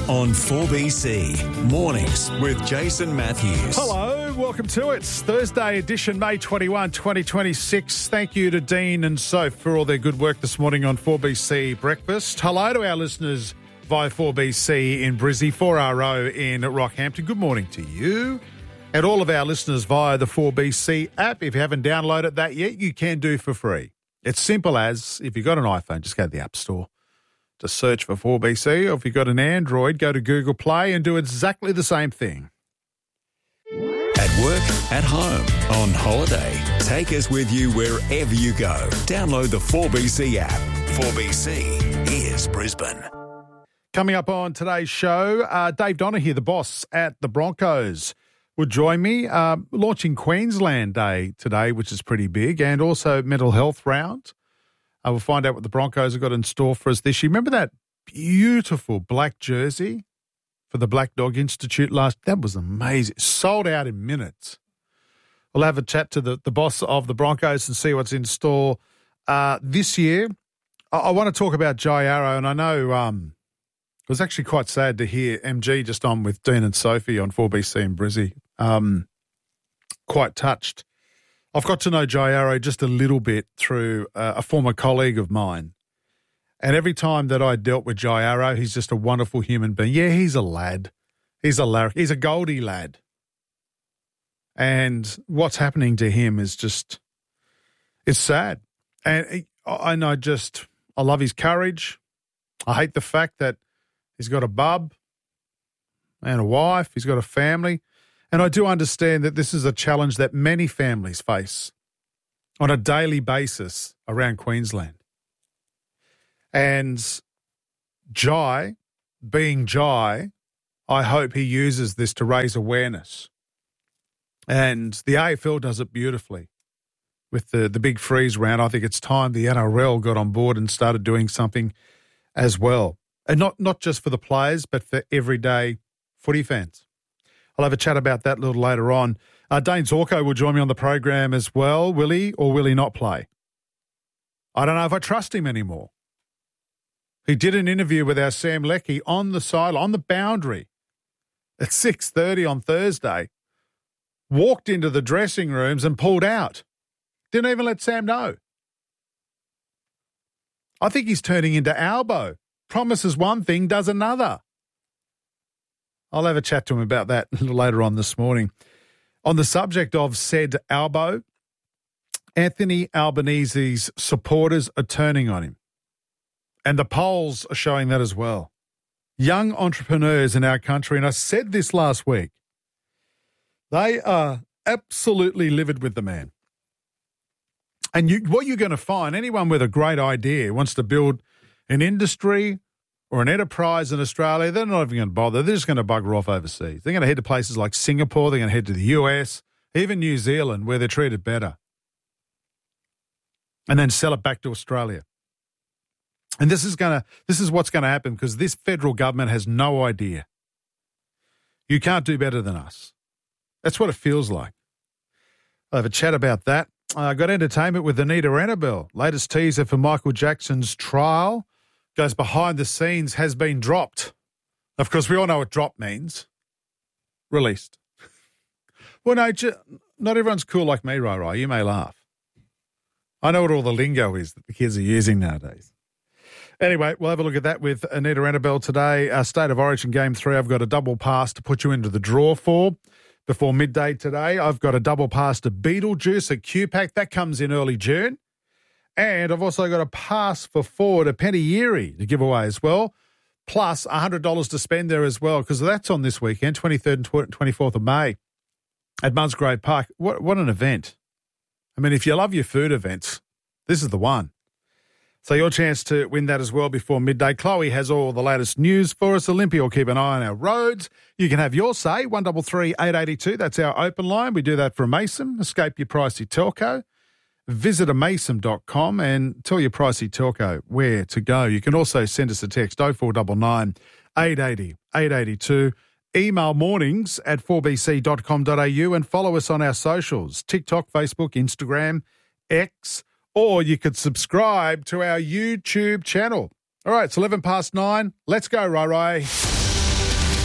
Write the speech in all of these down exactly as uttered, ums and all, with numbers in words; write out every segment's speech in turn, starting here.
on four B C. Mornings with Jason Matthews. Hello, welcome to it. It's Thursday edition, May twenty-first, twenty twenty-six. Thank you to Dean and Soph for all their good work this morning on four B C Breakfast. Hello to our listeners via four B C in Brizzy, four R O in Rockhampton. Good morning to you. And all of our listeners via the four B C app. If you haven't downloaded that yet, you can do for free. It's simple as, if you've got an iPhone, just go to the App Store. Just search for four B C, or if you've got an Android, go to Google Play and do exactly the same thing. At work, at home, on holiday. Take us with you wherever you go. Download the four B C app. four B C is Brisbane. Coming up on today's show, uh, Dave Donaghy, the boss at the Broncos, will join me. Uh, launching Queensland Day today, which is pretty big, and also mental health round. I will find out what the Broncos have got in store for us this year. Remember that beautiful black jersey for the Black Dog Institute last? That was amazing. Sold out in minutes. We'll have a chat to the, the boss of the Broncos and see what's in store uh, this year. I, I want to talk about Jai Arrow, and I know um, it was actually quite sad to hear M G just on with Dean and Sophie on four B C in Brizzy. Um, quite touched. I've got to know Jai Arrow just a little bit through uh, a former colleague of mine. And every time that I dealt with Jai Arrow, he's just a wonderful human being. Yeah, he's a lad. He's a larrick. He's a Goldie lad. And what's happening to him is just, it's sad. And, he, and I just, I love his courage. I hate the fact that he's got a bub and a wife. He's got a family. And I do understand that this is a challenge that many families face on a daily basis around Queensland. And Jai, being Jai, I hope he uses this to raise awareness. And the A F L does it beautifully with the, the big freeze round. I think it's time the N R L got on board and started doing something as well. And not, not just for the players, but for everyday footy fans. I'll have a chat about that a little later on. Uh, Dane Zorko will join me on the program as well. Will he or will he not play? I don't know if I trust him anymore. He did an interview with our Sam Leckie on the side, on the boundary at six thirty on Thursday, walked into the dressing rooms and pulled out. Didn't even let Sam know. I think he's turning into Albo. Promises one thing, does another. I'll have a chat to him about that a little later on this morning. On the subject of said Albo, Anthony Albanese's supporters are turning on him. And the polls are showing that as well. Young entrepreneurs in our country, and I said this last week, they are absolutely livid with the man. And you, what you're going to find, anyone with a great idea wants to build an industry or an enterprise in Australia, they're not even going to bother. They're just going to bugger off overseas. They're going to head to places like Singapore. They're going to head to the U S, even New Zealand, where they're treated better, and then sell it back to Australia. And this is going to, this is what's going to happen because this federal government has no idea. You can't do better than us. That's what it feels like. I'll have a chat about that. I uh, got entertainment with Anita Annabelle. Latest teaser for Michael Jackson's trial. Goes behind the scenes, has been dropped. Of course, we all know what drop means. Released. Well, no, not everyone's cool like me, Rai Rai. You may laugh. I know what all the lingo is that the kids are using nowadays. Anyway, we'll have a look at that with Anita Annabelle today. Uh, State of Origin Game three, I've got a double pass to put you into the draw for. Before midday today, I've got a double pass to Beetlejuice at Q PAC. That comes in early June. And I've also got a pass for four to Penny Erie to give away as well, plus one hundred dollars to spend there as well, because that's on this weekend, twenty-third and twenty-fourth of May at Musgrave Park. What, what an event. I mean, if you love your food events, this is the one. So your chance to win that as well before midday. Chloe has all the latest news for us. Olympia will keep an eye on our roads. You can have your say, one three three, eight eight two. That's our open line. We do that from Mason. Escape your pricey telco. Visit a mason dot com and tell your pricey telco where to go. You can also send us a text oh four nine nine, eight eight oh, eight eight two. Email mornings at four b c dot com dot a u and follow us on our socials, TikTok, Facebook, Instagram, X, or you could subscribe to our YouTube channel. All right, it's eleven past nine. Let's go, Rai Rai.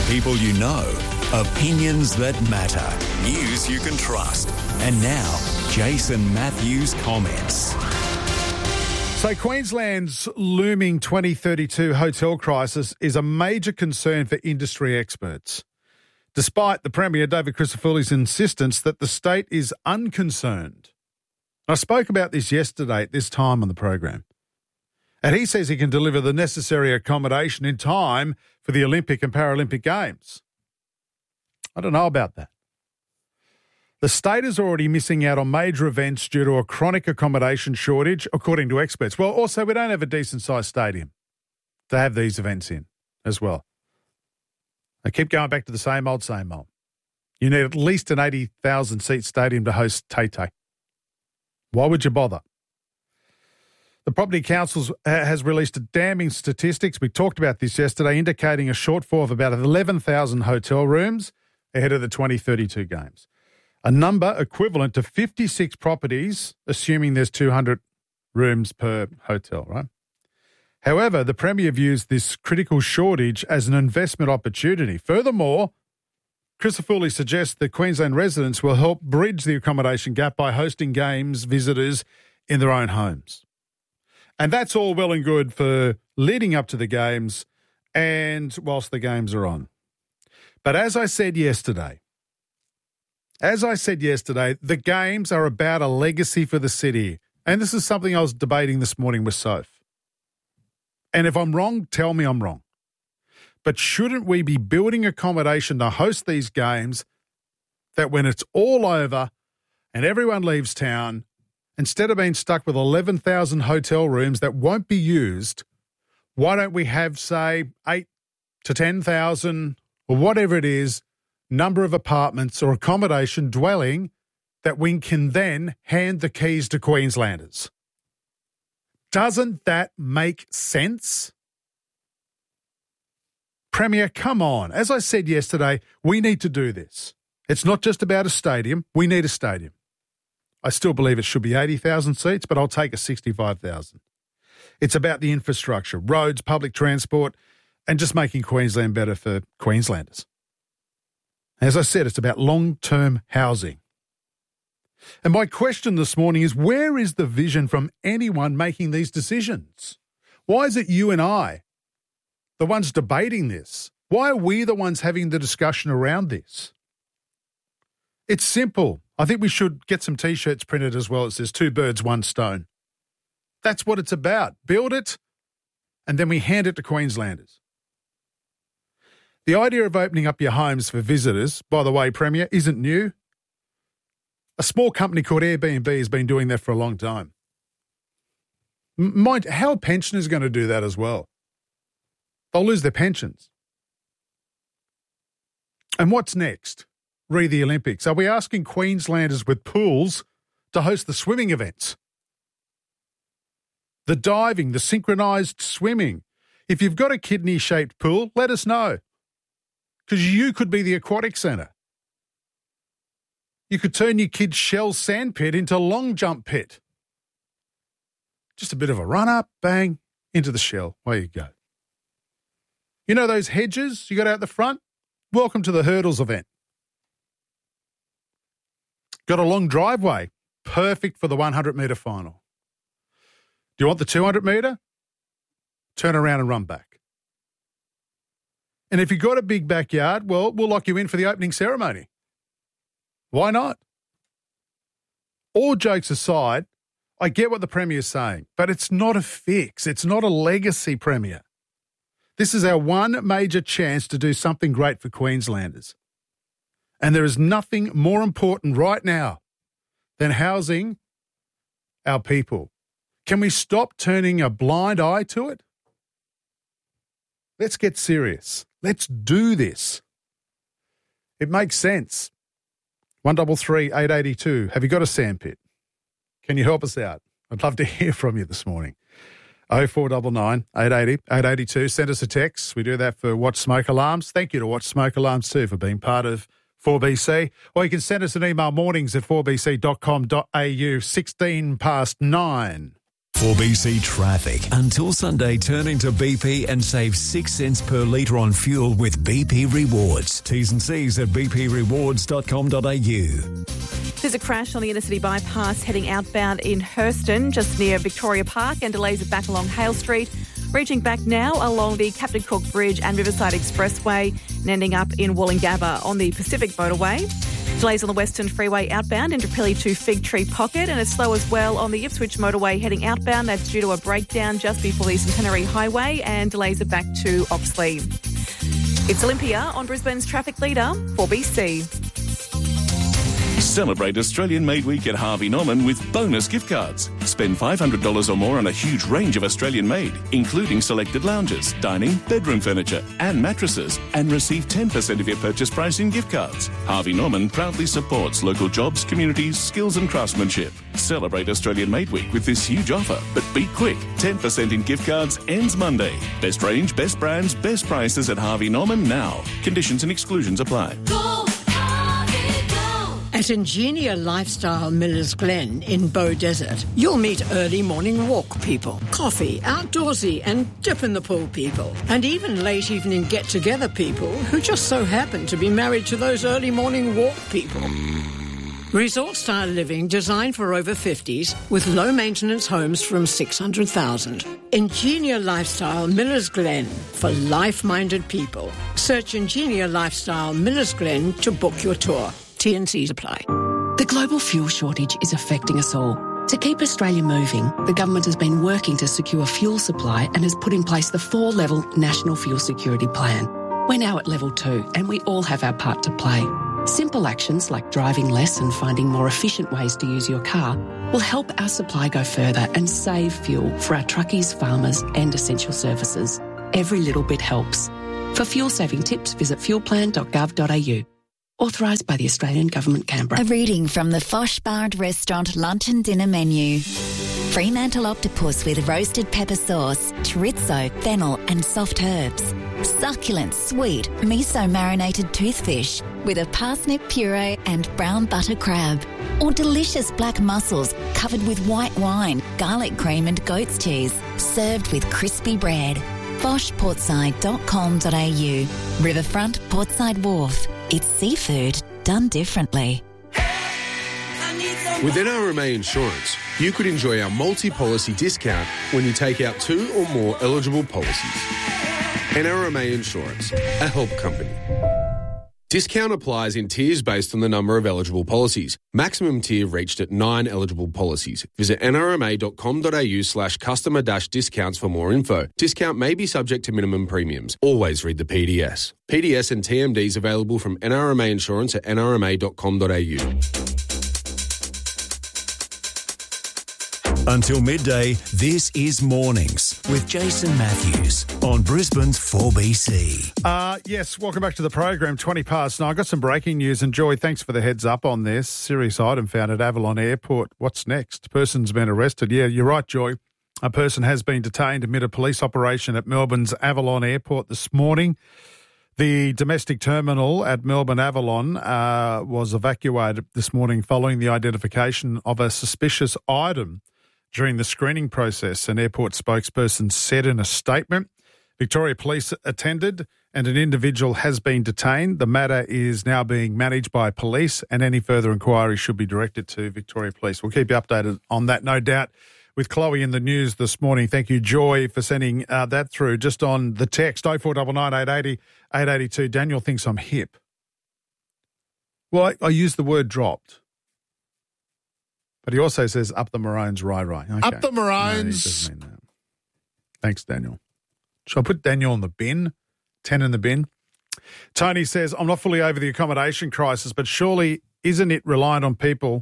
People you know, opinions that matter, news you can trust. And now, Jason Matthews comments. So Queensland's looming twenty thirty-two hotel crisis is a major concern for industry experts, despite the Premier, David Crisafulli's insistence that the state is unconcerned. I spoke about this yesterday at this time on the program, and he says he can deliver the necessary accommodation in time for the Olympic and Paralympic Games. I don't know about that. The state is already missing out on major events due to a chronic accommodation shortage, according to experts. Well, also, we don't have a decent-sized stadium to have these events in as well. I keep going back to the same old, same old. You need at least an eighty thousand seat stadium to host Tay-Tay. Why would you bother? The Property Council has released a damning statistics. We talked about this yesterday, indicating a shortfall of about eleven thousand hotel rooms ahead of the twenty thirty-two games. A number equivalent to fifty-six properties, assuming there's two hundred rooms per hotel, right? However, the Premier views this critical shortage as an investment opportunity. Furthermore, Crisafulli suggests that Queensland residents will help bridge the accommodation gap by hosting games visitors in their own homes. And that's all well and good for leading up to the games and whilst the games are on. But as I said yesterday, As I said yesterday, the games are about a legacy for the city. And this is something I was debating this morning with Soph. And if I'm wrong, tell me I'm wrong. But shouldn't we be building accommodation to host these games that when it's all over and everyone leaves town, instead of being stuck with eleven thousand hotel rooms that won't be used, why don't we have, say, eight to ten thousand or whatever it is, number of apartments or accommodation dwelling that we can then hand the keys to Queenslanders? Doesn't that make sense? Premier, come on. As I said yesterday, we need to do this. It's not just about a stadium. We need a stadium. I still believe it should be eighty thousand seats, but I'll take a sixty-five thousand. It's about the infrastructure, roads, public transport, and just making Queensland better for Queenslanders. As I said, it's about long-term housing. And my question this morning is, where is the vision from anyone making these decisions? Why is it you and I, the ones debating this? Why are we the ones having the discussion around this? It's simple. I think we should get some T-shirts printed as well. It says two birds, one stone. That's what it's about. Build it, and then we hand it to Queenslanders. The idea of opening up your homes for visitors, by the way, Premier, isn't new. A small company called Airbnb has been doing that for a long time. Mind, how are pensioners going to do that as well? They'll lose their pensions. And what's next? Re the Olympics. Are we asking Queenslanders with pools to host the swimming events? The diving, the synchronised swimming. If you've got a kidney-shaped pool, let us know. Because you could be the aquatic centre. You could turn your kid's shell sand pit into a long jump pit. Just a bit of a run up, bang, into the shell. There you go. You know those hedges you got out the front? Welcome to the hurdles event. Got a long driveway? Perfect for the one hundred metre final. Do you want the two hundred metre? Turn around and run back. And if you've got a big backyard, well, we'll lock you in for the opening ceremony. Why not? All jokes aside, I get what the Premier's saying, but it's not a fix. It's not a legacy, Premier. This is our one major chance to do something great for Queenslanders. And there is nothing more important right now than housing our people. Can we stop turning a blind eye to it? Let's get serious. Let's do this. It makes sense. one double three, eight eighty-two. Have you got a sandpit? Can you help us out? I'd love to hear from you this morning. oh four nine nine, eight eighty, eight eighty-two. Send us a text. We do that for Watch Smoke Alarms. Thank you to Watch Smoke Alarms too for being part of four B C. Or you can send us an email, mornings at four b c dot com dot a u, sixteen past nine. four B C traffic. Until Sunday, turn into B P and save six cents per litre on fuel with B P Rewards. T's and C's at b p rewards dot com dot a u. There's a crash on the inner city bypass heading outbound in Hurston, just near Victoria Park, and delays are back along Hale Street. Reaching back now along the Captain Cook Bridge and Riverside Expressway and ending up in Wollongabba on the Pacific Motorway. Delays on the Western Freeway outbound into Prilly to Fig Tree Pocket, and it's slow as well on the Ipswich Motorway heading outbound. That's due to a breakdown just before the Centenary Highway, and delays are back to Oxley. It's Olympia on Brisbane's traffic leader, four B C. Celebrate Australian Made Week at Harvey Norman with bonus gift cards. Spend five hundred dollars or more on a huge range of Australian made, including selected lounges, dining, bedroom furniture and mattresses, and receive ten percent of your purchase price in gift cards. Harvey Norman proudly supports local jobs, communities, skills and craftsmanship. Celebrate Australian Made Week with this huge offer, but be quick. ten percent in gift cards ends Monday. Best range, best brands, best prices at Harvey Norman now. Conditions and exclusions apply. Go! At Ingenia Lifestyle Millers Glen in Bow Desert, you'll meet early morning walk people, coffee, outdoorsy and dip in the pool people, and even late evening get-together people who just so happen to be married to those early morning walk people. Resort-style living designed for over fifties with low-maintenance homes from six hundred thousand dollars. Ingenia Lifestyle Millers Glen for life-minded people. Search Ingenia Lifestyle Millers Glen to book your tour. T and C's apply. The global fuel shortage is affecting us all. To keep Australia moving, the government has been working to secure fuel supply and has put in place the four-level National Fuel Security Plan. We're now at level two and we all have our part to play. Simple actions like driving less and finding more efficient ways to use your car will help our supply go further and save fuel for our truckies, farmers and essential services. Every little bit helps. For fuel-saving tips, visit fuel plan dot gov dot a u. Authorised by the Australian Government, Canberra. A reading from the Fosh Bar and Restaurant lunch and dinner menu. Fremantle octopus with roasted pepper sauce, chorizo, fennel and soft herbs. Succulent, sweet, miso-marinated toothfish with a parsnip puree and brown butter crab. Or delicious black mussels covered with white wine, garlic cream and goat's cheese, served with crispy bread. fosh portside dot com dot a u. Riverfront, Portside Wharf. It's seafood done differently. With N R M A Insurance, you could enjoy our multi-policy discount when you take out two or more eligible policies. N R M A Insurance, a help company. Discount applies in tiers based on the number of eligible policies. Maximum tier reached at nine eligible policies. Visit n r m a dot com dot a u slash customer dash discounts for more info. Discount may be subject to minimum premiums. Always read the P D S. P D S and T M Ds available from N R M A Insurance at n r m a dot com dot a u. Until midday, this is Mornings with Jason Matthews on Brisbane's four B C. Uh, yes, welcome back to the program, twenty past nine. I got some breaking news, and Joy, thanks for the heads up on this. Serious item found at Avalon Airport. What's next? Person's been arrested. Yeah, you're right, Joy. A person has been detained amid a police operation at Melbourne's Avalon Airport this morning. The domestic terminal at Melbourne Avalon uh, was evacuated this morning following the identification of a suspicious item during the screening process, an airport spokesperson said in a statement. Victoria Police attended and an individual has been detained. The matter is now being managed by police and any further inquiry should be directed to Victoria Police. We'll keep you updated on that, no doubt, with Chloe in the news this morning. Thank you, Joy, for sending uh, that through. Just on the text, oh four nine nine, eight eight oh, eight eight two. Daniel thinks I'm hip. Well, I, I used the word dropped. But he also says, up the Maroons, rye, rye. Okay. Up the Maroons. No, he doesn't mean that. Thanks, Daniel. Shall I put Daniel in the bin? ten in the bin? Tony says, I'm not fully over the accommodation crisis, but surely isn't it reliant on people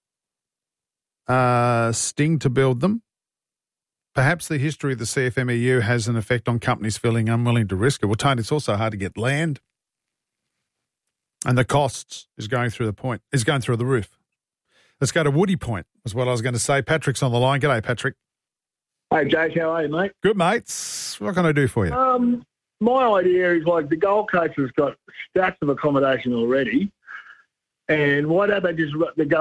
uh, sting to build them? Perhaps the history of the C F M E U has an effect on companies feeling unwilling to risk it. Well, Tony, it's also hard to get land. And the costs is going through the point, is going through the roof. Let's go to Woody Point, is what I was going to say. Patrick's on the line. G'day, Patrick. Hey, Jake, how are you, mate? Good, mates. What can I do for you? Um, my idea is, like, the Gold Coast has got stacks of accommodation already, and why don't they just, the government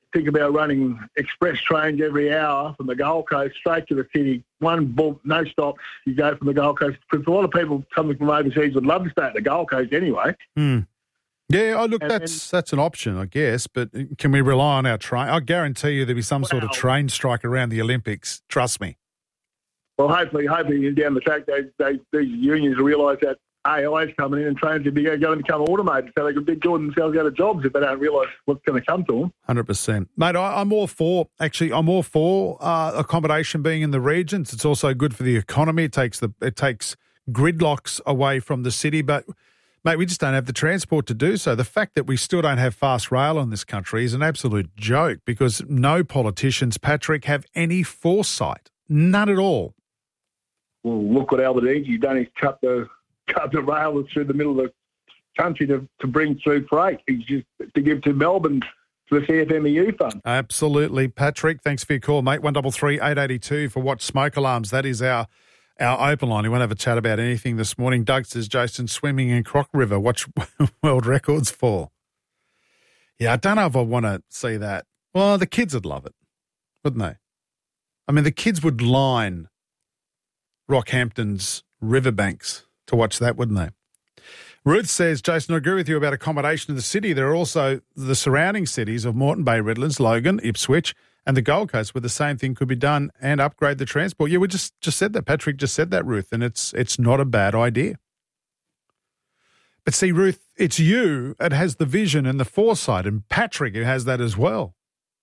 think about running express trains every hour from the Gold Coast straight to the city. One bump, no stops. You go from the Gold Coast. Because a lot of people coming from overseas would love to stay at the Gold Coast anyway. Hmm. Yeah, oh, look, And that's that's an option, I guess, but can we rely on our train? I guarantee you there'll be some sort of Well- train strike around the Olympics. Trust me. Well, hopefully, hopefully down the track, they, they, these unions realise that A I is coming in and trains are going to become automated, so they could be doing themselves out of jobs if they don't realise what's going to come to them. one hundred percent. Mate, I, I'm all for, actually, I'm all for uh, accommodation being in the regions. It's also good for the economy. It takes the it takes gridlocks away from the city, but, mate, we just don't have the transport to do so. The fact that we still don't have fast rail in this country is an absolute joke because no politicians, Patrick, have any foresight. None at all. Well, look what Albanese done. He's cut the cut the rail through the middle of the country to, to bring through freight. He's just to give to Melbourne to the C F M E U fund. Absolutely. Patrick, thanks for your call, mate. one three three, eight eight two for Watch Smoke Alarms. That is our our open line. We won't have a chat about anything this morning. Doug says, Jason, swimming in Croc River. Watch world records for. Yeah, I don't know if I want to see that. Well, the kids would love it, wouldn't they? I mean, the kids would line Rockhampton's riverbanks to watch that, wouldn't they? Ruth says, Jason, I agree with you about accommodation in the city. There are also the surrounding cities of Moreton Bay, Redlands, Logan, Ipswich, and the Gold Coast where the same thing could be done and upgrade the transport. Yeah, we just, just said that. Patrick just said that, Ruth, and it's it's not a bad idea. But see, Ruth, it's you that has the vision and the foresight, and Patrick who has that as well.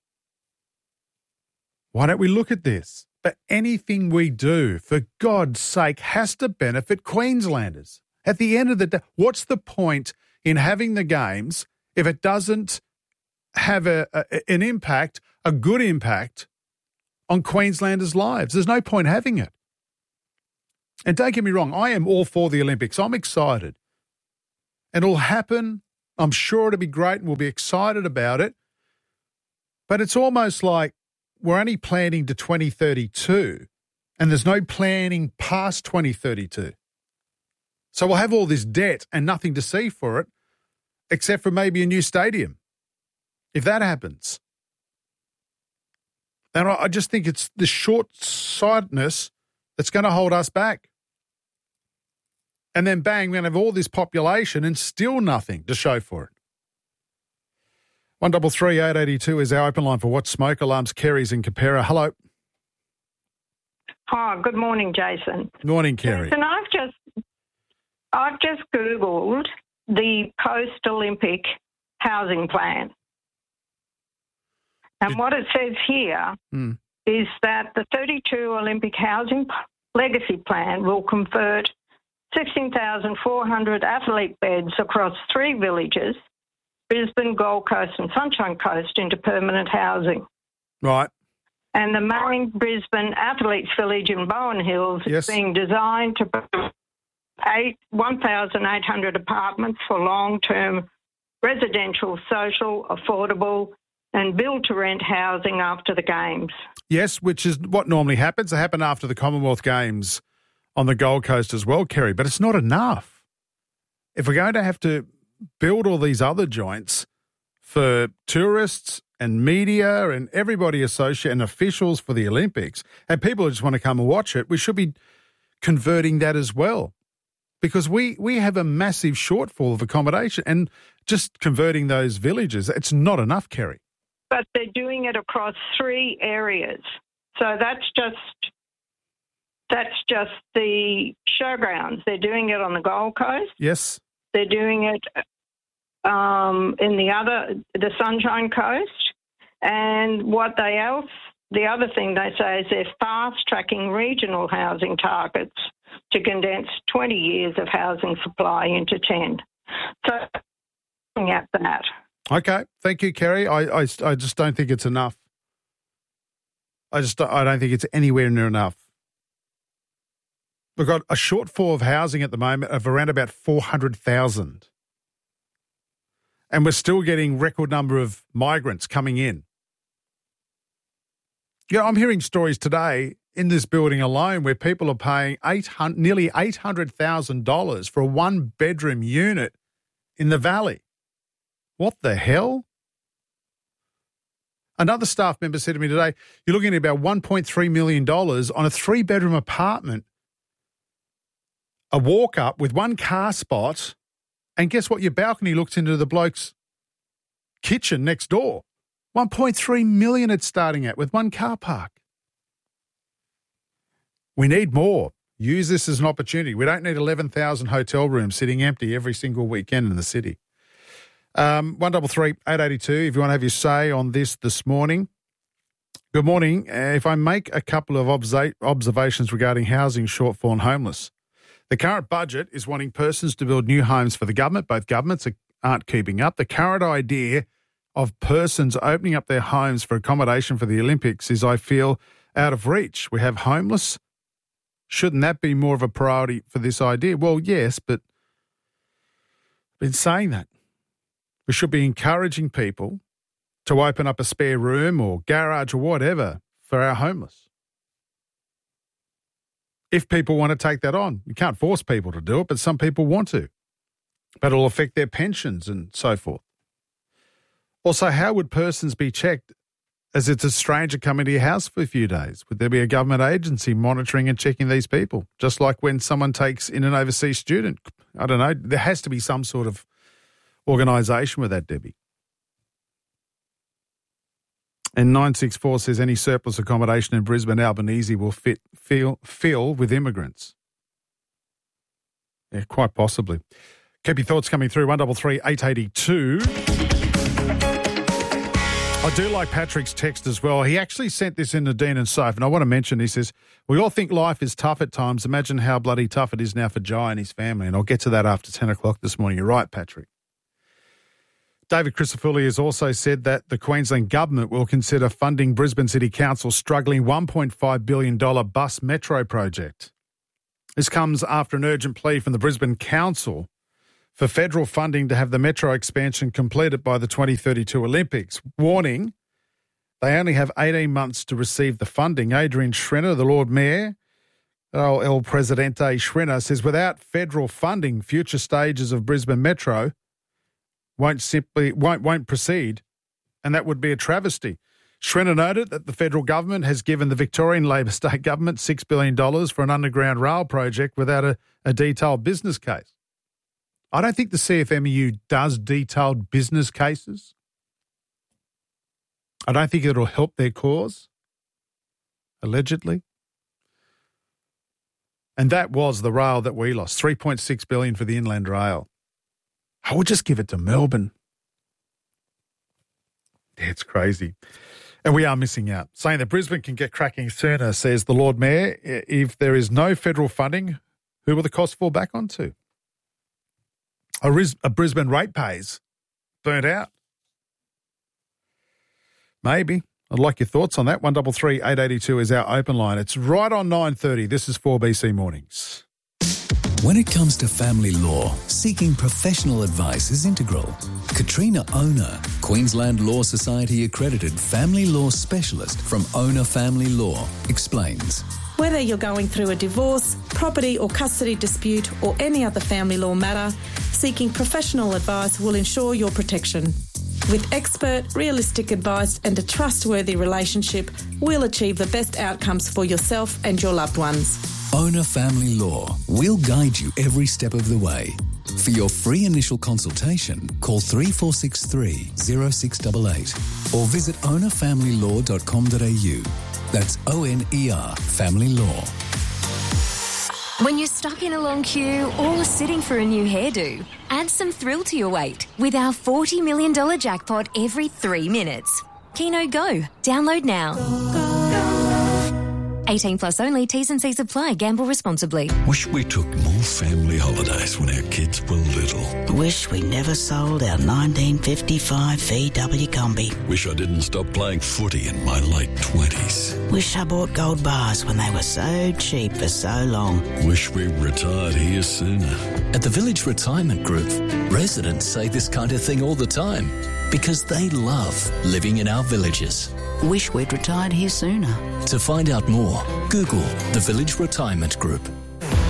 Why don't we look at this? But anything we do, for God's sake, has to benefit Queenslanders. At the end of the day, what's the point in having the games if it doesn't have a, a, an impact, a good impact on Queenslanders' lives? There's no point having it. And don't get me wrong, I am all for the Olympics. I'm excited. And it'll happen. I'm sure it'll be great and we'll be excited about it. But it's almost like we're only planning to twenty thirty-two and there's no planning past twenty thirty-two. So we'll have all this debt and nothing to see for it except for maybe a new stadium, if that happens. And I just think it's the short-sightedness that's going to hold us back. And then bang, we're going to have all this population and still nothing to show for it. one three three, eight eight two is our open line for Watch Smoke Alarms. Kerry's in Capera. Hello. Oh, good morning, Jason. Morning, Kerry. Jason, I've just, I've just Googled the post-Olympic housing plan. And Did, what it says here hmm. is that the thirty-two Olympic Housing Legacy Plan will convert sixteen thousand four hundred athlete beds across three villages, Brisbane, Gold Coast and Sunshine Coast, into permanent housing. Right. And the main Brisbane Athletes Village in Bowen Hills Yes. is being designed to provide eight, one thousand eight hundred apartments for long-term residential, social, affordable and build-to-rent housing after the Games. Yes, which is what normally happens. It happened after the Commonwealth Games on the Gold Coast as well, Kerry, but it's not enough. If we're going to have to build all these other joints for tourists and media and everybody associated and officials for the Olympics, and people who just want to come and watch it, we should be converting that as well. Because we, we have a massive shortfall of accommodation, and just converting those villages, it's not enough, Kerry. But they're doing it across three areas. So that's just that's just the showgrounds. They're doing it on the Gold Coast. Yes. They're doing it um, in the other, the Sunshine Coast. And what they else, the other thing they say is they're fast-tracking regional housing targets to condense twenty years of housing supply into ten. So looking at that. Okay. Thank you, Kerry. I, I, I just don't think it's enough. I just don't, I don't think it's anywhere near enough. We've got a shortfall of housing at the moment of around about four hundred thousand. And we're still getting record number of migrants coming in. Yeah, I'm hearing stories today in this building alone where people are paying eight hundred, nearly eight hundred thousand dollars for a one-bedroom unit in the Valley. What the hell? Another staff member said to me today, you're looking at about one point three million dollars on a three-bedroom apartment, a walk-up with one car spot, and guess what? Your balcony looks into the bloke's kitchen next door. one point three million dollars it's starting at with one car park. We need more. Use this as an opportunity. We don't need eleven thousand hotel rooms sitting empty every single weekend in the city. Um, one double three eight eighty two. If you want to have your say on this this morning. Good morning. Uh, if I make a couple of observa- observations regarding housing shortfall and homeless, the current budget is wanting persons to build new homes for the government. Both governments are, aren't keeping up. The current idea of persons opening up their homes for accommodation for the Olympics is, I feel, out of reach. We have homeless. Shouldn't that be more of a priority for this idea? Well, yes, but I've been saying that. We should be encouraging people to open up a spare room or garage or whatever for our homeless. If people want to take that on, you can't force people to do it, but some people want to. But it'll affect their pensions and so forth. Also, how would persons be checked as it's a stranger coming to your house for a few days? Would there be a government agency monitoring and checking these people? Just like when someone takes in an overseas student. I don't know. There has to be some sort of organisation with that, Debbie. And nine six four says any surplus accommodation in Brisbane, Albanese will fit, fill, fill with immigrants. Yeah, quite possibly. Keep your thoughts coming through, one double three eight eighty two. I do like Patrick's text as well. He actually sent this in to Dean and Soph, and I want to mention, he says, we all think life is tough at times. Imagine how bloody tough it is now for Jai and his family. And I'll get to that after ten o'clock this morning. You're right, Patrick. David Crisafulli has also said that the Queensland Government will consider funding Brisbane City Council's struggling one point five billion dollars bus metro project. This comes after an urgent plea from the Brisbane Council for federal funding to have the metro expansion completed by the twenty thirty-two Olympics. Warning, they only have eighteen months to receive the funding. Adrian Schrenner, the Lord Mayor, oh, El Presidente Schrenner, says without federal funding, future stages of Brisbane Metro won't simply won't won't proceed, and that would be a travesty. Schrenner noted that the federal government has given the Victorian Labor State government six billion dollars for an underground rail project without a, a detailed business case. I don't think the C F M E U does detailed business cases. I don't think it'll help their cause, allegedly. And that was the rail that we lost, three point six billion dollars for the Inland Rail. I would just give it to Melbourne. Yeah, it's crazy. And we are missing out. Saying that Brisbane can get cracking sooner, says the Lord Mayor. If there is no federal funding, who will the cost fall back onto? A, Riz- a Brisbane ratepayers burnt out. Maybe. I'd like your thoughts on that. one double three eight eighty two is our open line. It's right on nine thirty. This is four B C Mornings. When it comes to family law, seeking professional advice is integral. Katrina Ona, Queensland Law Society accredited family law specialist from Ona Family Law, explains. Whether you're going through a divorce, property or custody dispute or any other family law matter, seeking professional advice will ensure your protection. With expert, realistic advice and a trustworthy relationship, we'll achieve the best outcomes for yourself and your loved ones. Ona Family Law. We'll guide you every step of the way. For your free initial consultation, call three four six three, zero six eight eight or visit ona family law dot com dot a u. That's O N E R Family Law. When you're stuck in a long queue or sitting for a new hairdo, add some thrill to your wait with our forty million dollars jackpot every three minutes. Keno Go. Download now. Go, go. eighteen plus only. T's and C's apply. Gamble responsibly. Wish we took more family holidays when our kids were little. Wish we never sold our nineteen fifty-five V W Combi. Wish I didn't stop playing footy in my late twenties. Wish I bought gold bars when they were so cheap for so long. Wish we retired here sooner. At the Village Retirement Group, residents say this kind of thing all the time because they love living in our villages. Wish we'd retired here sooner. To find out more, Google the Village Retirement Group. The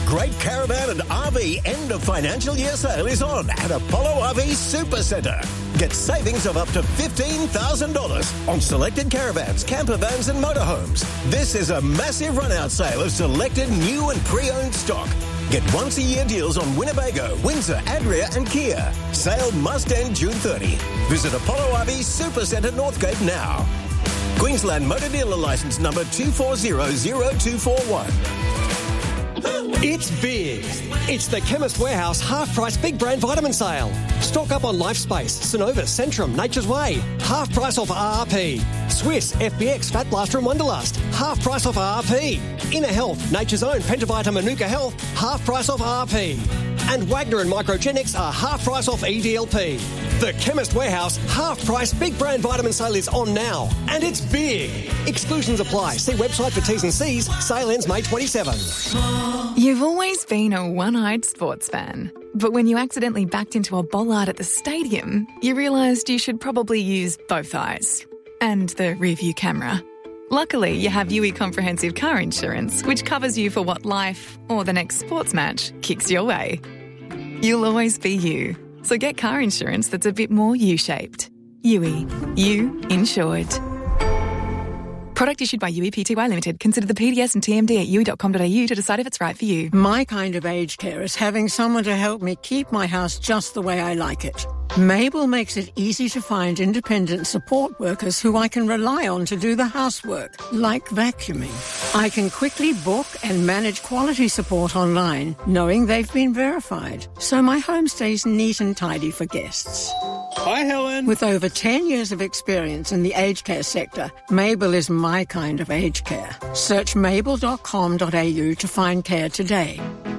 Great caravan and R V end of financial year sale is on at Apollo R V Supercentre. Get savings of up to fifteen thousand dollars on selected caravans, camper vans and motorhomes. This is a massive run-out sale of selected new and pre-owned stock. Get once-a-year deals on Winnebago, Windsor, Adria and Kia. Sale must end June thirtieth. Visit Apollo R V Supercentre Northgate now. Queensland Motor Dealer Licence number two four zero zero two four one. It's big. It's the Chemist Warehouse half-price big brand vitamin sale. Stock up on Lifespace, Synovus, Centrum, Nature's Way. Half price off R R P. Swiss, F B X, Fat Blaster and Wonderlust. Half price off R R P. Inner Health, Nature's Own, Pentavita, Manuka Health. Half price off R R P. And Wagner and Microgenics are half price off E D L P. The Chemist Warehouse half-price big brand vitamin sale is on now. And it's big. Exclusions apply. See website for T's and C's. Sale ends May twenty-seventh. You've always been a one-eyed sports fan. But when you accidentally backed into a bollard at the stadium, you realised you should probably use both eyes. And the rear-view camera. Luckily, you have U E Comprehensive Car Insurance, which covers you for what life, or the next sports match, kicks your way. You'll always be you. So get car insurance that's a bit more U-shaped. U E. You insured. Product issued by U E P T Y Limited. Consider the P D S and T M D at u e dot com dot a u to decide if it's right for you. My kind of aged care is having someone to help me keep my house just the way I like it. Mabel makes it easy to find independent support workers who I can rely on to do the housework, like vacuuming. I can quickly book and manage quality support online, knowing they've been verified, so my home stays neat and tidy for guests. Hi, Helen. With over ten years of experience in the aged care sector, Mabel is my kind of aged care. Search mabel dot com dot a u to find care today.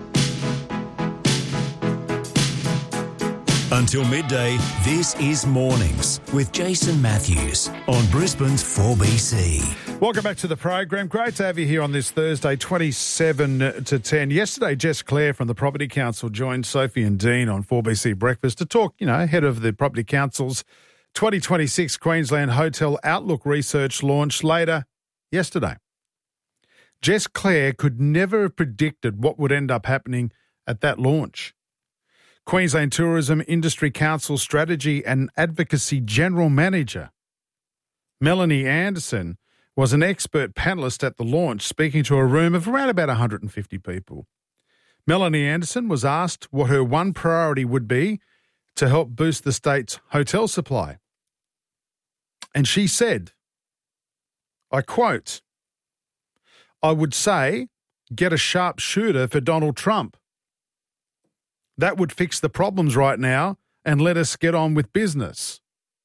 Until midday, this is Mornings with Jason Matthews on Brisbane's four B C. Welcome back to the program. Great to have you here on this Thursday, twenty-seven to ten. Yesterday, Jess Clare from the Property Council joined Sophie and Dean on four B C Breakfast to talk, you know, ahead of the Property Council's twenty twenty-six Queensland Hotel Outlook Research launch later yesterday. Jess Clare could never have predicted what would end up happening at that launch. Queensland Tourism Industry Council Strategy and Advocacy General Manager Melanie Anderson was an expert panellist at the launch, speaking to a room of around about one hundred fifty people. Melanie Anderson was asked what her one priority would be to help boost the state's hotel supply. And she said, I quote, I would say, get a sharpshooter for Donald Trump. That would fix the problems right now and let us get on with business.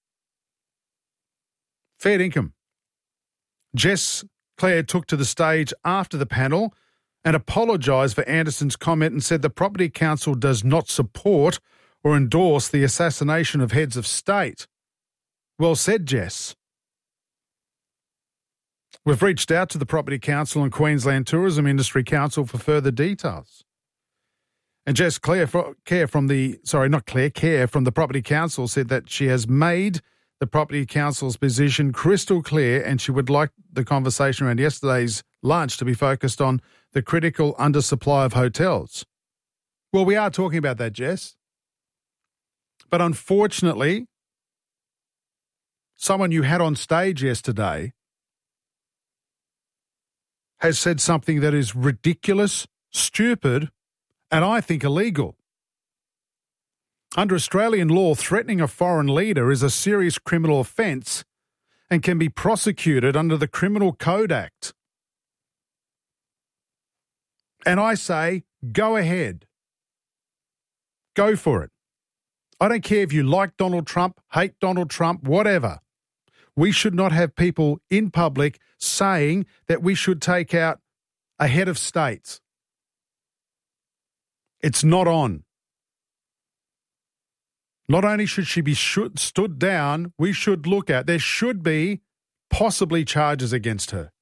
Fair income. Jess Clare took to the stage after the panel and apologised for Anderson's comment and said the Property Council does not support or endorse the assassination of heads of state. Well said, Jess. We've reached out to the Property Council and Queensland Tourism Industry Council for further details. And Jess Clare, Care from the, sorry, not Clare, Care from the Property Council said that she has made the Property Council's position crystal clear and she would like the conversation around yesterday's lunch to be focused on the critical undersupply of hotels. Well, we are talking about that, Jess. But unfortunately, someone you had on stage yesterday has said something that is ridiculous, stupid, and I think illegal. Under Australian law, threatening a foreign leader is a serious criminal offence and can be prosecuted under the Criminal Code Act. And I say, go ahead. Go for it. I don't care if you like Donald Trump, hate Donald Trump, whatever. We should not have people in public saying that we should take out a head of state. It's not on. Not only should she be should, stood down, we should look at, there should be possibly charges against her.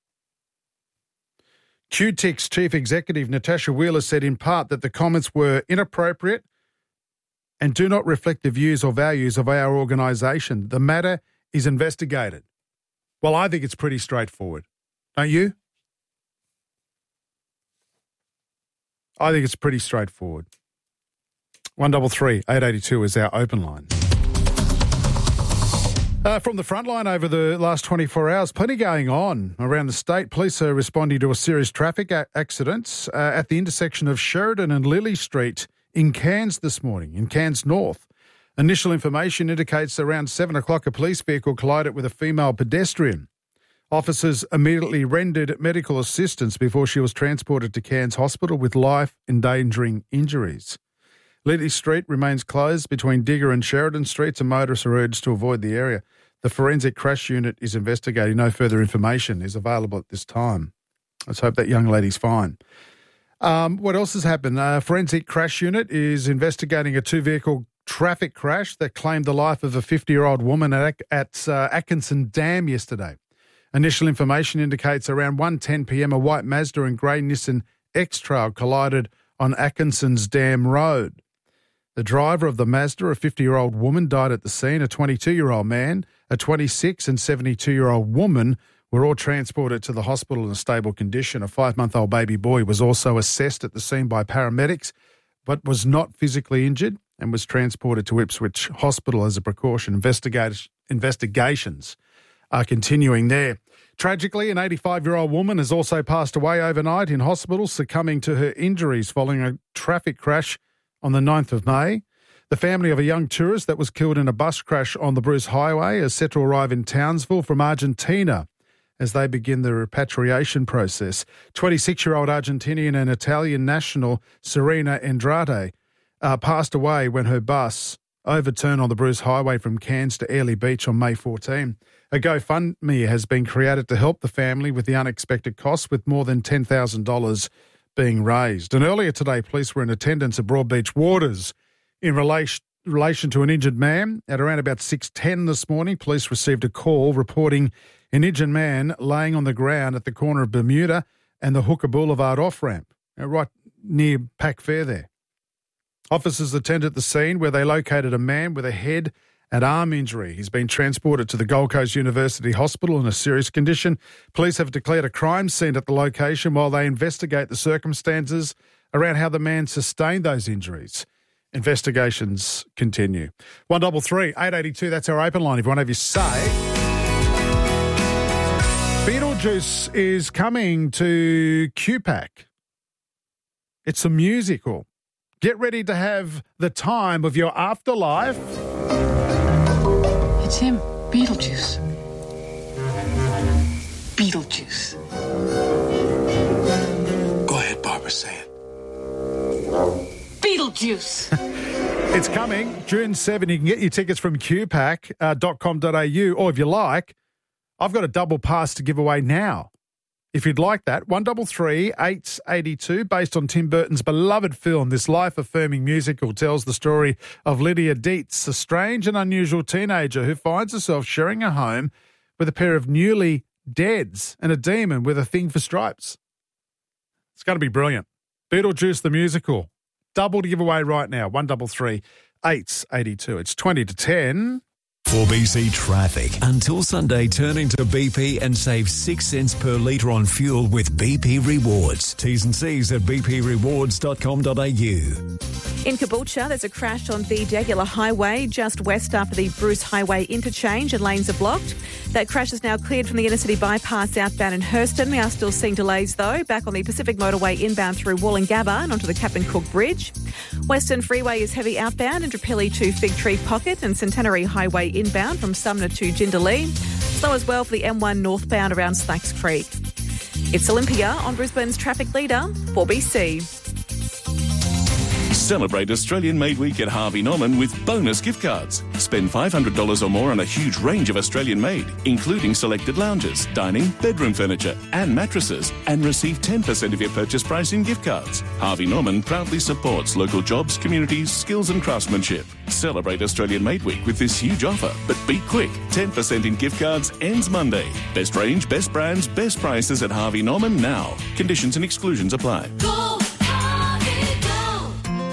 Q T I C's Chief Executive Natasha Wheeler said in part that the comments were inappropriate and do not reflect the views or values of our organisation. The matter is investigated. Well, I think it's pretty straightforward. Don't you? I think it's pretty straightforward. one double three eight eight two is our open line. Uh, from the front line over the last twenty-four hours, plenty going on around the state. Police are responding to a serious traffic a- accident uh, at the intersection of Sheridan and Lily Street in Cairns this morning, in Cairns North. Initial information indicates around seven o'clock a police vehicle collided with a female pedestrian. Officers immediately rendered medical assistance before she was transported to Cairns Hospital with life-endangering injuries. Lily Street remains closed between Digger and Sheridan Streets and motorists are urged to avoid the area. The forensic crash unit is investigating. No further information is available at this time. Let's hope that young lady's fine. Um, what else has happened? A forensic crash unit is investigating a two-vehicle traffic crash that claimed the life of a fifty-year-old woman at, at uh, Atkinson Dam yesterday. Initial information indicates around one ten p.m. a white Mazda and grey Nissan X-Trail collided on Atkinson's Dam Road. The driver of the Mazda, a fifty-year-old woman, died at the scene. A twenty-two-year-old man, a twenty-six and seventy-two-year-old woman were all transported to the hospital in a stable condition. A five-month-old baby boy was also assessed at the scene by paramedics but was not physically injured and was transported to Ipswich Hospital as a precaution. Investigate- investigations are continuing there. Tragically, an eighty-five-year-old woman has also passed away overnight in hospital, succumbing to her injuries following a traffic crash on the ninth of May. The family of a young tourist that was killed in a bus crash on the Bruce Highway is set to arrive in Townsville from Argentina as they begin the repatriation process. twenty-six-year-old Argentinian and Italian national Serena Andrade uh, passed away when her bus overturned on the Bruce Highway from Cairns to Airlie Beach on May fourteenth. A GoFundMe has been created to help the family with the unexpected costs, with more than ten thousand dollars being raised. And earlier today, police were in attendance at Broadbeach Waters in relation relation to an injured man. At around about six ten this morning, police received a call reporting an injured man laying on the ground at the corner of Bermuda and the Hooker Boulevard off-ramp, right near Pack Fair there. Officers attended the scene where they located a man with a head and arm injury. He's been transported to the Gold Coast University Hospital in a serious condition. Police have declared a crime scene at the location while they investigate the circumstances around how the man sustained those injuries. Investigations continue. one double three eight eight two, that's our open line if you want to have your say. Beetlejuice is coming to Q PAC. It's a musical. Get ready to have the time of your afterlife. It's him, Beetlejuice. Beetlejuice. Go ahead, Barbara, say it. Beetlejuice. It's coming June seventh. You can get your tickets from q pack dot com dot a u, or if you like, I've got a double pass to give away now. If you'd like that, one double three eight eight two, based on Tim Burton's beloved film, this life-affirming musical tells the story of Lydia Dietz, a strange and unusual teenager who finds herself sharing a home with a pair of newly deads and a demon with a thing for stripes. It's going to be brilliant. Beetlejuice the musical. Double to give away right now, one double three eight eight two. It's twenty to ten. four B C traffic. Until Sunday, turn into B P and save six cents per litre on fuel with B P Rewards. T's and C's at b p rewards dot com dot a u. In Caboolture, there's a crash on the Dagular Highway just west after the Bruce Highway interchange and lanes are blocked. That crash is now cleared from the inner city bypass outbound in Hurston. We are still seeing delays though, back on the Pacific Motorway inbound through Wollongabba and onto the Captain Cook Bridge. Western Freeway is heavy outbound in Trapilli to Fig Tree Pocket and Centenary Highway inbound from Sumner to Jindalee. Slow as well for the M one northbound around Slacks Creek. It's Olympia on Brisbane's traffic leader, four B C. Celebrate Australian Made Week at Harvey Norman with bonus gift cards. Spend five hundred dollars or more on a huge range of Australian made, including selected lounges, dining, bedroom furniture and mattresses, and receive ten percent of your purchase price in gift cards. Harvey Norman proudly supports local jobs, communities, skills and craftsmanship. Celebrate Australian Made Week with this huge offer, but be quick. ten percent in gift cards ends Monday. Best range, best brands, best prices at Harvey Norman now. Conditions and exclusions apply. Go!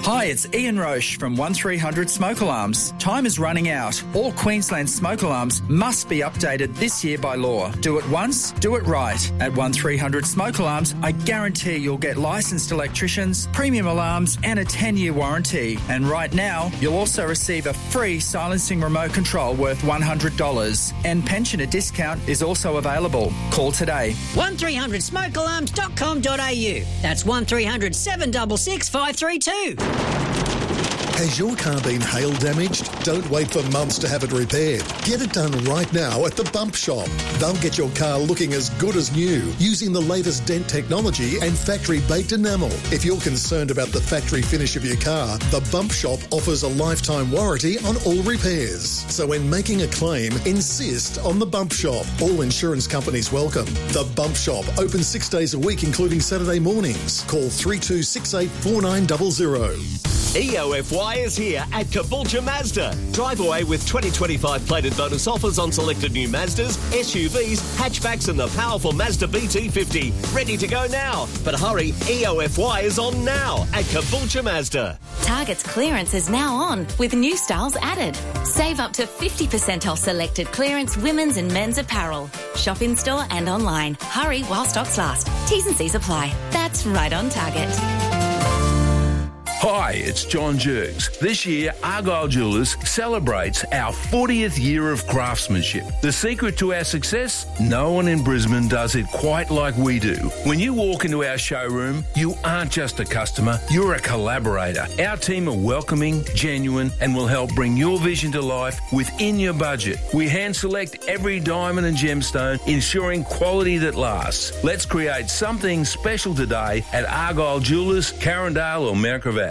Hi, it's Ian Roche from one three hundred Smoke Alarms. Time is running out. All Queensland smoke alarms must be updated this year by law. Do it once, do it right. At one three hundred Smoke Alarms, I guarantee you'll get licensed electricians, premium alarms and a ten-year warranty. And right now, you'll also receive a free silencing remote control worth one hundred dollars. And pensioner discount is also available. Call today. one three hundred smoke alarms dot com dot a u. That's one three hundred seven six six five three two. Has your car been hail damaged? Don't wait for months to have it repaired. Get it done right now at the Bump Shop. They'll get your car looking as good as new using the latest dent technology and factory-baked enamel. If you're concerned about the factory finish of your car, the Bump Shop offers a lifetime warranty on all repairs. So when making a claim, insist on the Bump Shop. All insurance companies welcome. The Bump Shop, open six days a week, including Saturday mornings. Call three two six eight four nine zero zero. E O F Y is here at Caboolture Mazda. Drive away with twenty twenty-five plated bonus offers on selected new Mazdas, S U Vs, hatchbacks and the powerful Mazda B T fifty. Ready to go now. But hurry, E O F Y is on now at Caboolture Mazda. Target's clearance is now on with new styles added. Save up to fifty percent off selected clearance women's and men's apparel. Shop in store and online. Hurry while stocks last. T's and C's apply. That's right on Target. Hi, it's John Jerks. This year, Argyle Jewellers celebrates our fortieth year of craftsmanship. The secret to our success? No one in Brisbane does it quite like we do. When you walk into our showroom, you aren't just a customer, you're a collaborator. Our team are welcoming, genuine, and will help bring your vision to life within your budget. We hand select every diamond and gemstone, ensuring quality that lasts. Let's create something special today at Argyle Jewellers, Carindale or Mount Gravatt.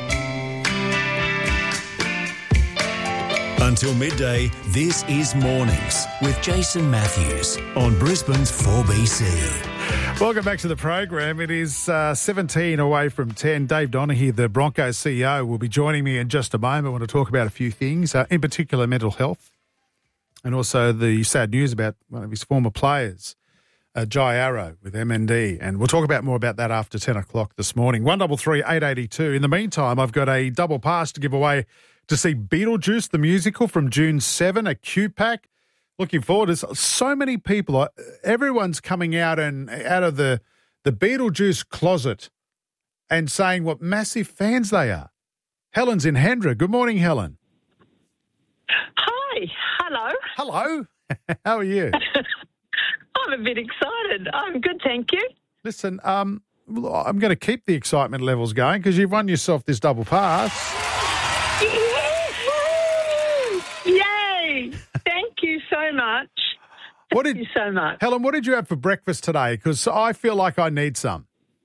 Until midday, this is Mornings with Jason Matthews on Brisbane's four B C. Welcome back to the program. It is uh, seventeen away from ten. Dave Donaghy, the Broncos C E O, will be joining me in just a moment. I want to talk about a few things, uh, in particular mental health, and also the sad news about one of his former players, uh, Jai Arrow with M N D. And we'll talk about more about that after ten o'clock this morning. one three three, eight eight two. In the meantime, I've got a double pass to give away to see Beetlejuice, the musical, from June seventh at Q PAC. Looking forward. There's so many people. Everyone's coming out and out of the, the Beetlejuice closet and saying what massive fans they are. Helen's in Hendra. Good morning, Helen. Hi. Hello. Hello. How are you? I'm a bit excited. I'm good, thank you. Listen, um, I'm going to keep the excitement levels going because you've won yourself this double pass. Yay! Thank you so much. Thank What did you so much. Helen, what did you have for breakfast today? Because I feel like I need some.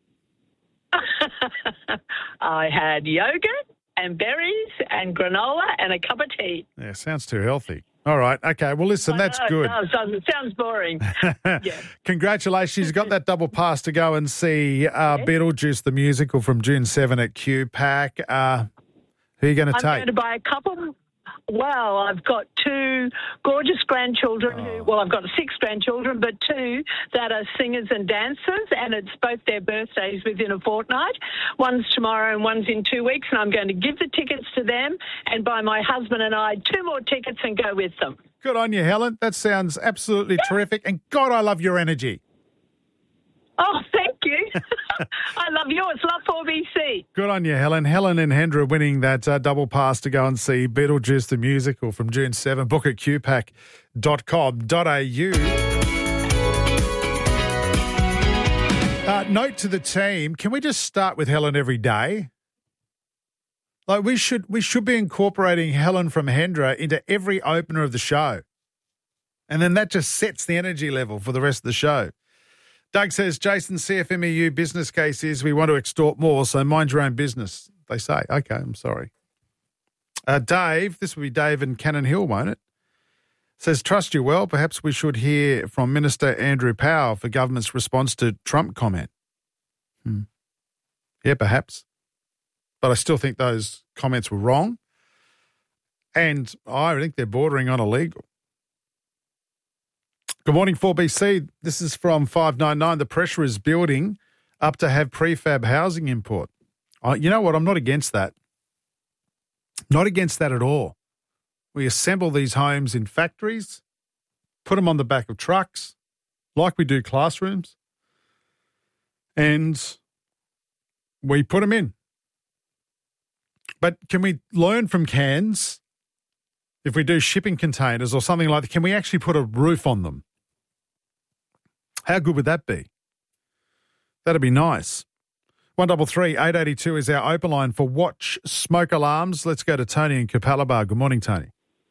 I had yogurt and berries and granola and a cup of tea. Yeah, sounds too healthy. All right. Okay. Well, listen, I that's know, good. It does, doesn't it? Sounds boring. Yeah. Congratulations. You've got that double pass to go and see uh, Yes. Beetlejuice, the musical, from June seventh at Q PAC. Uh, who are you going to I'm take? going to buy a couple. Well, I've got two gorgeous grandchildren Oh. who, well, I've got six grandchildren, but two that are singers and dancers, and it's both their birthdays within a fortnight. One's tomorrow and one's in two weeks, and I'm going to give the tickets to them and buy my husband and I two more tickets and go with them. Good on you, Helen. That sounds absolutely terrific. And God, I love your energy. Oh, thank you. I love yours. Love four B C. Good on you, Helen. Helen and Hendra winning that uh, double pass to go and see Beetlejuice, the musical, from June seventh. Book at q pac dot com dot a u. Uh, note to the team, can we just start with Helen every day? Like we should we should be incorporating Helen from Hendra into every opener of the show. And then that just sets the energy level for the rest of the show. Doug says, Jason, C F M E U business case is we want to extort more, so mind your own business, they say. Okay, I'm sorry. Uh, Dave, this will be Dave in Cannon Hill, won't it? Says, trust you well. Perhaps we should hear from Minister Andrew Powell for government's response to Trump comment. Hmm. Yeah, perhaps. But I still think those comments were wrong. And I think they're bordering on illegal. Good morning, four B C. This is from five nine nine. The pressure is building up to have prefab housing import. Oh, you know what? I'm not against that. Not against that at all. We assemble these homes in factories, put them on the back of trucks, like we do classrooms, and we put them in. But can we learn from Cairns, if we do shipping containers or something like that, can we actually put a roof on them? How good would that be? That'd be nice. one double three eight eight two is our open line for Watch Smoke Alarms. Let's go to Tony in Capalaba. Good morning, Tony.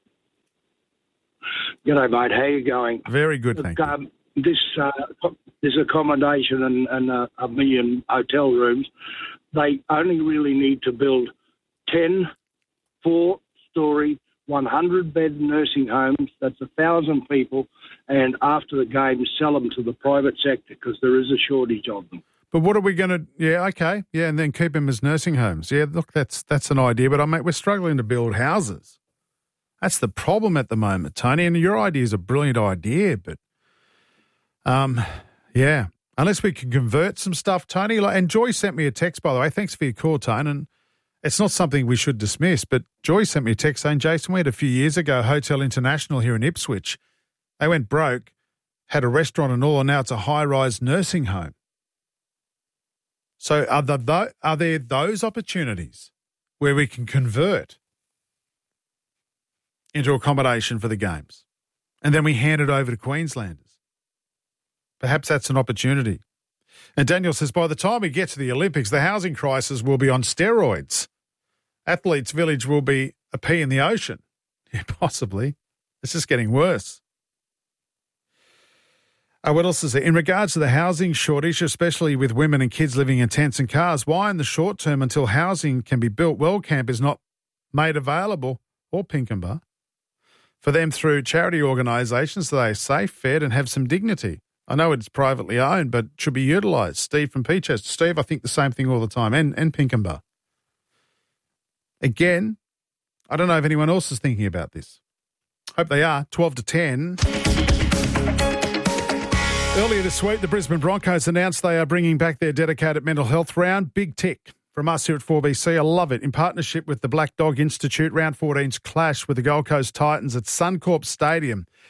G'day, mate. How you going? Very good, thank Look, you. Um, this uh, this accommodation and, and uh, a million hotel rooms, they only really need to build ten four-storey, one hundred bed nursing homes. That's a thousand people, and after the game, sell them to the private sector because there is a shortage of them. But what are we going to, yeah, okay, yeah, and then keep them as nursing homes. Yeah, look, that's that's an idea, but I mean, we're struggling to build houses. That's the problem at the moment, Tony, and your idea is a brilliant idea, but, um, yeah, unless we can convert some stuff, Tony, like, and Joy sent me a text, by the way, thanks for your call, Tony, and it's not something we should dismiss, but Joy sent me a text saying, Jason, we had a few years ago, Hotel International here in Ipswich. They went broke, had a restaurant and all, and now it's a high-rise nursing home. So are, the, are there those opportunities where we can convert into accommodation for the games and then we hand it over to Queenslanders? Perhaps that's an opportunity. And Daniel says, by the time we get to the Olympics, the housing crisis will be on steroids. Athletes' Village will be a pea in the ocean. Yeah, possibly. It's just getting worse. Uh, what else is there? In regards to the housing shortage, especially with women and kids living in tents and cars, why in the short term until housing can be built, WellCamp is not made available, or Pinkenba, for them through charity organisations so they are safe, fed and have some dignity? I know it's privately owned, but should be utilised. Steve from Peachester. Steve, I think the same thing all the time, and, and Pinkenba. Again, I don't know if anyone else is thinking about this. Hope they are. twelve to ten. Earlier this week, the Brisbane Broncos announced they are bringing back their dedicated mental health round. Big tick from us here at four B C. I love it. In partnership with the Black Dog Institute, Round fourteen's clash with the Gold Coast Titans at Suncorp Stadium